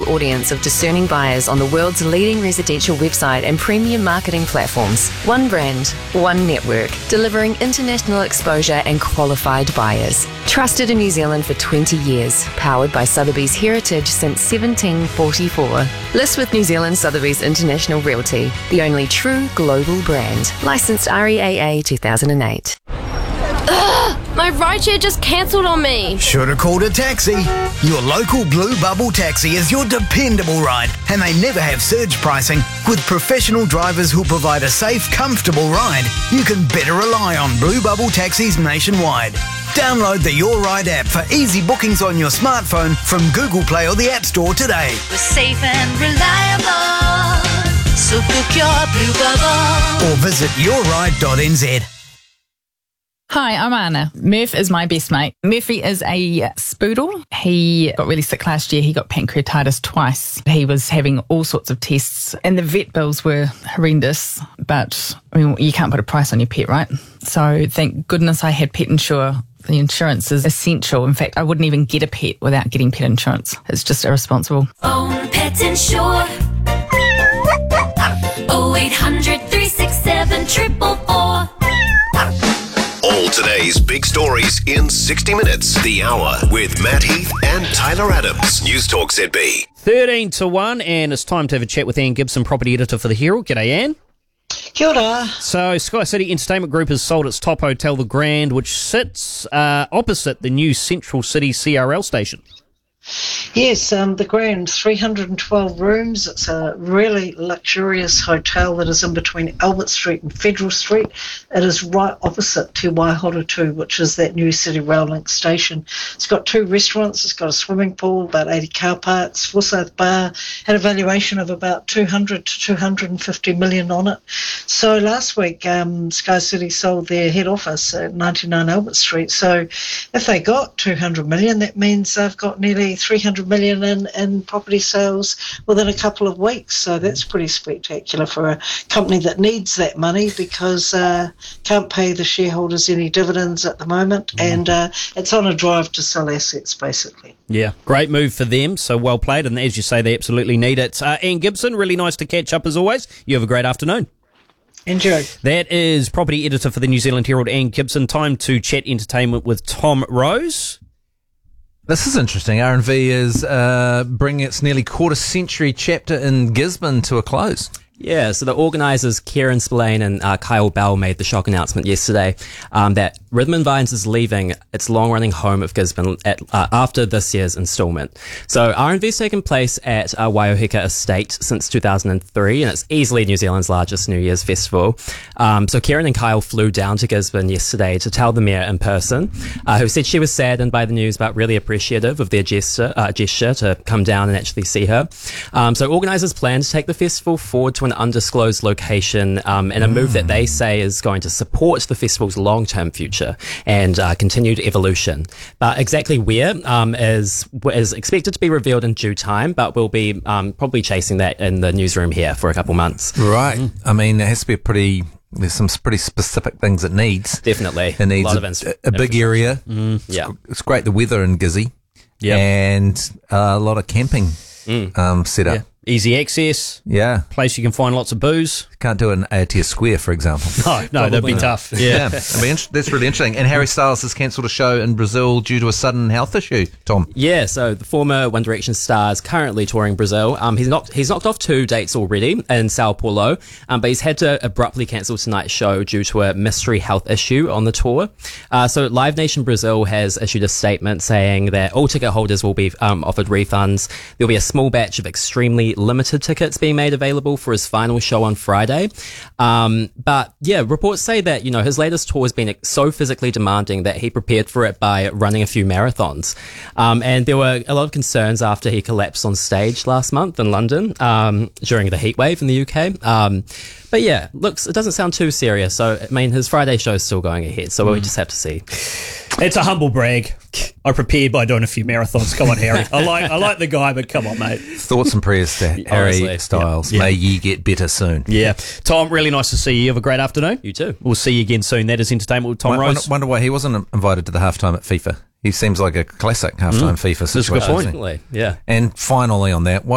audience of discerning buyers on the world's leading residential website and premium marketing platforms. One brand, one network, delivering international exposure and qualified buyers. Trusted in New Zealand for 20 years, powered by Sotheby's heritage since 1744. List with New Zealand Sotheby's International Realty, the only true global brand. Licensed REAA 2008. My rideshare just cancelled on me. Should have called a taxi. Your local Blue Bubble taxi is your dependable ride, and they never have surge pricing. With professional drivers who provide a safe, comfortable ride, you can better rely on Blue Bubble taxis nationwide. Download the Your Ride app for easy bookings on your smartphone from Google Play or the App Store today. We're safe and reliable, so book your Blue Bubble. Or visit yourride.nz. Hi, I'm Anna. Murph is my best mate. Murphy is a spoodle. He got really sick last year. He got pancreatitis twice. He was having all sorts of tests and the vet bills were horrendous, but I mean, you can't put a price on your pet, right? So thank goodness I had Pet Insure. The insurance is essential. In fact, I wouldn't even get a pet without getting pet insurance. It's just irresponsible. Own Pet Insure. 0800 367 444. All today's big stories in 60 minutes. The Hour with Matt Heath and Tyler Adams. News Talk ZB. 13 to 1, and it's time to have a chat with Anne Gibson, property editor for The Herald. G'day, Anne. Kia ora. So, Sky City Entertainment Group has sold its top hotel, The Grand, which sits opposite the new Central City CRL station. Yes, the Grand, 312 rooms. It's a really luxurious hotel that is in between Albert Street and Federal Street. It is right opposite Te Waihoratu, which is that new City Rail Link station. It's got 2 restaurants, it's got a swimming pool, about 80 car parks, Forsyth Bar, had a valuation of about 200 to 250 million on it. So last week, Sky City sold their head office at 99 Albert Street. So if they got 200 million, that means they've got nearly 300 million in property sales within a couple of weeks. So that's pretty spectacular for a company that needs that money because can't pay the shareholders any dividends at the moment, and it's on a drive to sell assets, basically. Yeah, great move for them, so well played, and as you say, they absolutely need it. Anne Gibson, really nice to catch up as always. You have a great afternoon. Enjoy. That is property editor for the New Zealand Herald, Anne Gibson. Time to chat entertainment with Tom Rose. This is interesting. R&V is bringing its nearly quarter-century chapter in Gisborne to a close. Yeah, so the organisers, Kieran Spillane and Kyle Bell, made the shock announcement yesterday that Rhythm and Vines is leaving its long-running home of Gisborne after this year's instalment. So R&V's taken place at Waiohika Estate since 2003, and it's easily New Zealand's largest New Year's festival. So Kieran and Kyle flew down to Gisborne yesterday to tell the mayor in person, who said she was saddened by the news but really appreciative of their gesture to come down and actually see her. So organisers plan to take the festival forward to an undisclosed location, and a move that they say is going to support the festival's long-term future and continued evolution. But exactly where is expected to be revealed in due time, but we'll be probably chasing that in the newsroom here for a couple months. Right. I mean, it has to be there's some pretty specific things it needs. Definitely. It needs a big area. Yeah. It's great, the weather in Gizzy. Yeah. And a lot of camping set up. Yeah. Easy access. Yeah. Place you can find lots of booze. Can't do it in Aotea Square, for example. No, that'd be tough. Yeah. I mean, that's really interesting. And Harry Styles has cancelled a show in Brazil due to a sudden health issue, Tom. Yeah, so the former One Direction star is currently touring Brazil. He's knocked off 2 dates already in Sao Paulo, but he's had to abruptly cancel tonight's show due to a mystery health issue on the tour. So Live Nation Brazil has issued a statement saying that all ticket holders will be offered refunds. There'll be a small batch of extremely limited tickets being made available for his final show on Friday. But yeah, reports say that, his latest tour has been so physically demanding that he prepared for it by running a few marathons. And there were a lot of concerns after he collapsed on stage last month in London, during the heatwave in the UK. But yeah, it doesn't sound too serious. So, I mean, his Friday show is still going ahead. So we just have to see. It's a humble brag. I prepared by doing a few marathons. Come on, Harry. I like the guy, but come on, mate. Thoughts and prayers to Harry Styles. Yeah. May ye get better soon. Yeah. Tom, really nice to see you. Have a great afternoon. You too. We'll see you again soon. That is Entertainment with Tom Rose. Wonder why he wasn't invited to the halftime at FIFA. He seems like a classic halftime FIFA situation. That's a good point. Yeah. And finally on that,